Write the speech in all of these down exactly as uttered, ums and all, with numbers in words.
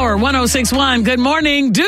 Power one oh six point one. Good morning, Duval.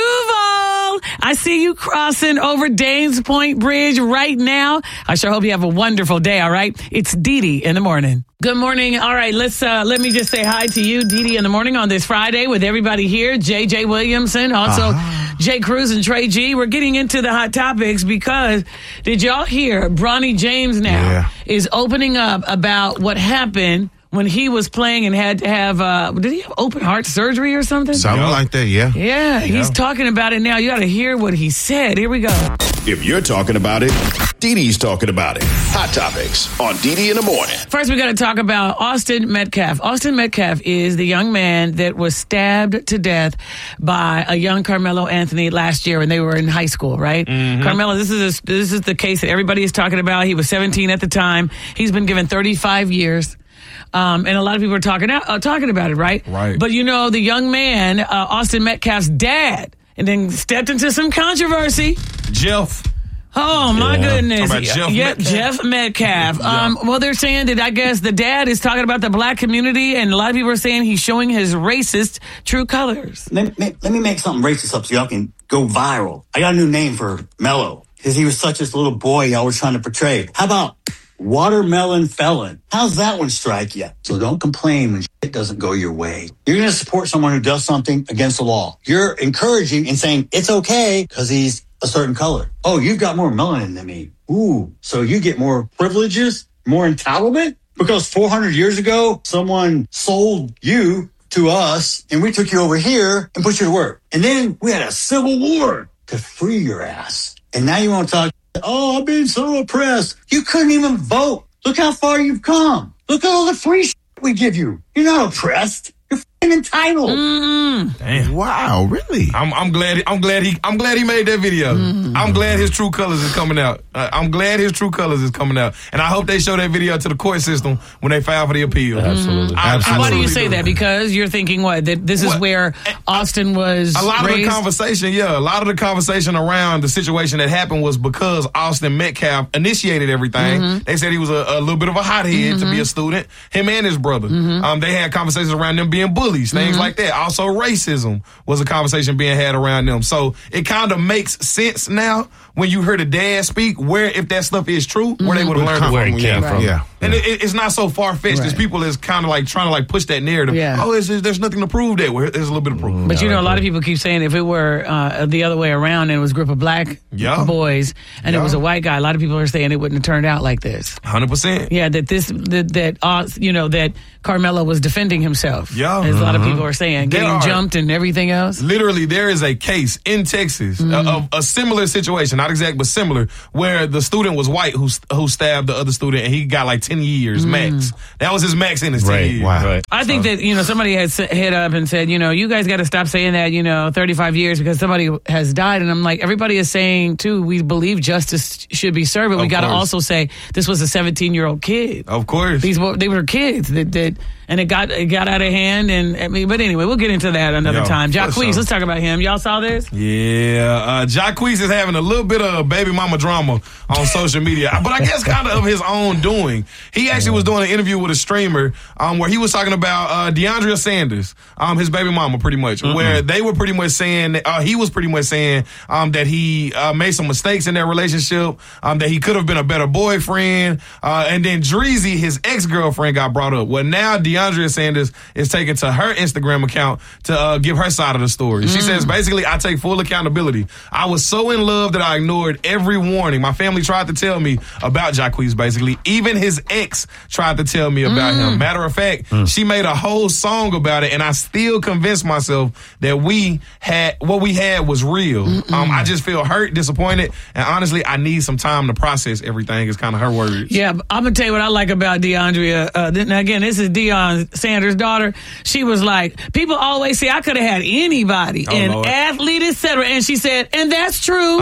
I see you crossing over Danes Point Bridge right now. I sure hope you have a wonderful day, all right? It's Dee Dee in the morning. Good morning. All right, let's uh, let me just say hi to you, Dee Dee in the morning on this Friday with everybody here. J J Williamson, also uh-huh. Jay Cruz and Trey G. We're getting into the hot topics because did y'all hear Bronny James now yeah. is opening up about what happened when he was playing and had to have, uh, did he have open heart surgery or something? Something yeah. like that, yeah. Yeah, he's yeah. talking about it now. You got to hear what he said. Here we go. If you're talking about it, Dee Dee's talking about it. Hot Topics on Dee Dee in the morning. First, we got to talk about Austin Metcalf. Austin Metcalf is the young man that was stabbed to death by a young Carmelo Anthony last year when they were in high school, right? Mm-hmm. Carmelo, this is a, this is the case that everybody is talking about. He was seventeen at the time. He's been given thirty-five years. Um, and a lot of people are talking out, uh, talking about it, right? Right. But you know, the young man, uh, Austin Metcalf's dad, and then stepped into some controversy. Jeff. Oh, my yeah. goodness. About Jeff yep, Metcalf. Jeff Metcalf. yeah. Um, well, they're saying that I guess the dad is talking about the black community, and a lot of people are saying he's showing his racist true colors. Let me, let me make something racist up so y'all can go viral. I got a new name for Mello because he was such this little boy y'all were trying to portray. How about Watermelon Felon? How's that one strike you? So don't complain when shit doesn't go your way. You're going to support someone who does something against the law. You're encouraging and saying it's okay because he's a certain color. Oh, you've got more melanin than me. Ooh, so you get more privileges, more entitlement? Because four hundred years ago, someone sold you to us and we took you over here and put you to work. And then we had a civil war to free your ass. And now you want to talk, oh, I've been so oppressed. You couldn't even vote. Look how far you've come. Look at all the free shit we give you. You're not oppressed. You're f***ing entitled. Mm. Damn. Wow, really? I'm, I'm glad. I'm glad he. I'm glad he made that video. Mm. I'm glad his true colors is coming out. Uh, I'm glad his true colors is coming out, and I hope they show that video to the court system when they file for the appeal. Absolutely. I, Absolutely. Why do you say that? Because you're thinking what? That this is what? where Austin was A lot raised? of the conversation, yeah, a lot of the conversation around the situation that happened was because Austin Metcalf initiated everything. Mm-hmm. They said he was a, a little bit of a hothead mm-hmm. to be a student. Him and his brother. Mm-hmm. Um, they had conversations around them being bullies, things mm-hmm. like that. Also, racism was a conversation being had around them. So it kind of makes sense now when you hear the dad speak, where if that stuff is true, mm-hmm. where they would have learned where it it came yeah. from. Yeah. And it, it's not so far-fetched Right. as people is kind of like trying to like push that narrative. Yeah. Oh, it's, it's, there's nothing to prove that. Well, there's a little bit of proof. But you know, a lot of people keep saying if it were uh, the other way around and it was a group of black Yeah. boys and Yeah. it was a white guy, a lot of people are saying it wouldn't have turned out like this. one hundred percent. Yeah, that this, that, that uh, you know, that Carmelo was defending himself. Yeah. As a lot of Mhm. people are saying, There getting are- jumped and everything else. Literally, there is a case in Texas Mm-hmm. uh, of a similar situation, not exact, but similar, where the student was white who who stabbed the other student, and he got like ten years Mm. max. That was his max in his Right. ten years. Wow. Right. I think that, you know, somebody had s- hit up and said, you know, you guys got to stop saying that, you know, thirty-five years because somebody has died. And I'm like, everybody is saying, too, we believe justice should be served. But we Of got to course. also say this was a seventeen-year-old kid. Of course. These were, they were kids that, that and it got it got out of hand. And I mean, but anyway, we'll get into that another Yo, time. for Jacquees, sure. let's talk about him. Y'all saw this? Yeah, uh, Jacquees is having a little bit of baby mama drama on social media, but I guess kind of of his own doing. He actually was doing an interview with a streamer um, where he was talking about uh, DeAndrea Sanders, um, his baby mama, pretty much, mm-hmm. where they were pretty much saying, that, uh, he was pretty much saying um, that he uh, made some mistakes in their relationship, um, that he could have been a better boyfriend, uh, and then Dreezy, his ex-girlfriend, got brought up. Well, now DeAndrea Sanders is taking to her Instagram account to uh, give her side of the story. Mm. She says, basically, I take full accountability. I was so in love that I ignored every warning. My family tried to tell me about Jacquees, basically. Even his ex tried to tell me about mm. him. Matter of fact, mm. she made a whole song about it, and I still convinced myself that we had what we had was real. Um, I just feel hurt, disappointed, and honestly, I need some time to process everything, is kind of her words. Yeah, I'm going to tell you what I like about DeAndrea. Uh, th- now again, this is Deion Sanders' daughter. She was like, people always say I could have had anybody, Oh, an Lord. athlete, et cetera. And she said, and that's true.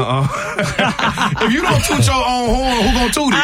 Uh-uh. If you don't toot your own horn, who gonna toot it?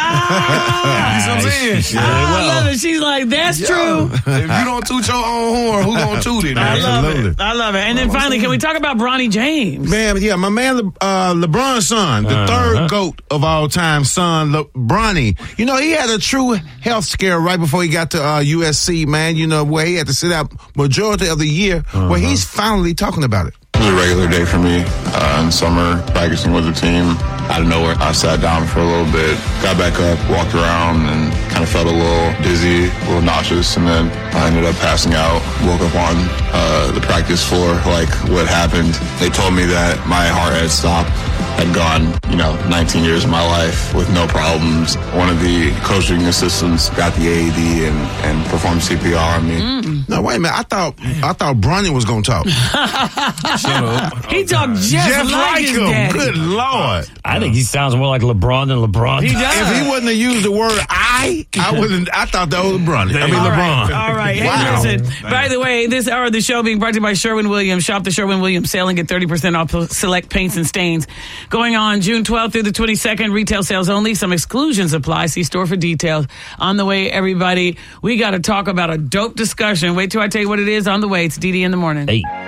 Ah, You see what I'm saying? She- I well. love it. She's like, that's Yeah. true. If you don't toot your own horn, who gonna toot it? I Man? love Absolutely. it. I love it. And then finally, can we talk about Bronny James? Man, yeah, my man Le, uh, LeBron's son, the Uh-huh. third GOAT of all time, son, Le, Bronny. You know, he had a true health scare right before he got to uh, U S C. man, you know, where he had to sit out majority of the year, uh-huh. where he's finally talking about it. It was a regular day for me uh, in summer, practicing with the team. Out of nowhere, I sat down for a little bit, got back up, walked around, and kind of felt a little dizzy, a little nauseous, and then I ended up passing out. Woke up on uh, the practice floor, like what happened. They told me that my heart had stopped, had gone, you know, nineteen years of my life with no problems. One of the coaching assistants got the A E D and, and performed C P R on me. Mm. No, wait a minute. I thought I thought Bronny was going to talk. Shut up. He talked just, just like, like his him. daddy. Good Lord. I think he sounds more like LeBron than LeBron. He does. If he wouldn't have used the word I, I wouldn't. I thought that was Bronny. I mean, all LeBron. Right, all right. Hey, wow. listen. By the way, this hour of the show being brought to you by Sherwin-Williams. Shop the Sherwin-Williams sale and get thirty percent off select paints and stains. Going on June twelfth through the twenty-second. Retail sales only. Some exclusions apply. See store for details. On the way, everybody, we got to talk about a dope discussion. Wait till I tell you what it is on the way. It's D D in the morning. Hey.